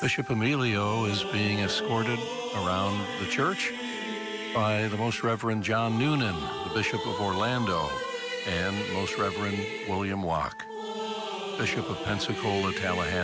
Bishop Emilio is being escorted around the church by the Most Reverend John Noonan, the Bishop of Orlando, and Most Reverend William Wack, Bishop of Pensacola, Tallahassee.